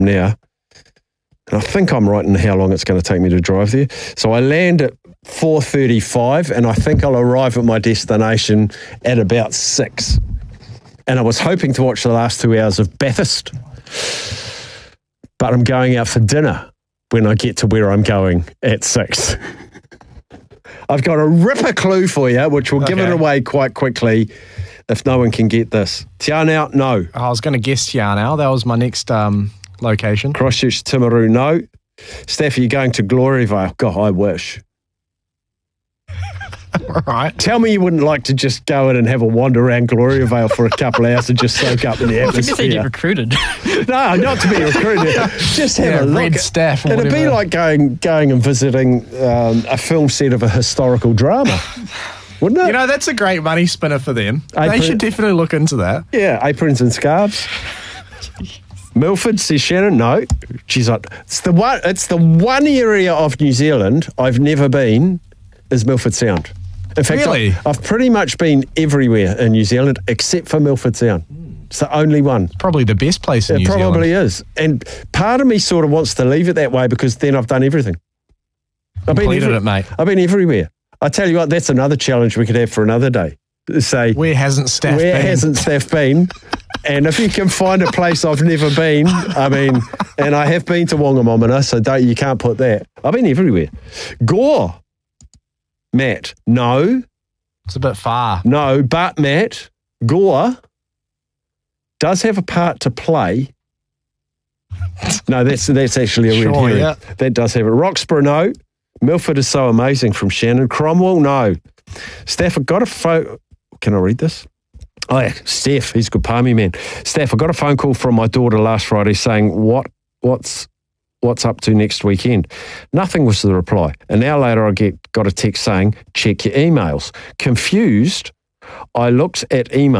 now. And I think I'm right in how long it's going to take me to drive there. So I land at 4:35 and I think I'll arrive at my destination at about 6. And I was hoping to watch the last 2 hours of Bathurst. But I'm going out for dinner when I get to where I'm going at 6. I've got a ripper clue for you, which will give it away quite quickly if no one can get this. Te Anau, no. I was going to guess Te Anau. That was my next location. Christchurch, Timaru, no. Steph, are you going to Gloriavale? God, I wish. All right. Tell me you wouldn't like to just go in and have a wander around Gloriavale for a couple of hours and just soak up in the atmosphere. I think you recruited. No, not to be recruited. Just have a look. Red staff. It'd be like going and visiting a film set of a historical drama, wouldn't it? You know, that's a great money spinner for them. They Apron- should definitely look into that. Yeah, aprons and scarves. Milford, says Shannon. No, she's like, it's the one area of New Zealand I've never been is Milford Sound. In fact, Really? I've pretty much been everywhere in New Zealand except for Milford Sound. It's the only one. Probably the best place in New It Zealand. probably is. And part of me sort of wants to leave it that way because then I've done everything. Completed it, mate. I've been everywhere. I tell you what, that's another challenge we could have for another day. Say, Where hasn't staff where been? hasn't Steph been? And if you can find a place I've never been, I mean, and I have been to Whangamomina, so you can't put that. I've been everywhere. Gore. Matt, no. It's a bit far. No, but Matt, Gore does have a part to play. No, that's actually a red herring. Yeah. That does have it. Roxburgh, no. Milford is so amazing from Shannon. Cromwell, no. Steph, I got a phone. Can I read this? Oh, yeah, Steph, he's a good palmy man. Steph, I got a phone call from my daughter last Friday saying, what's up to next weekend? Nothing was the reply. An hour later, I got a text saying, check your emails. Confused, I looked at email.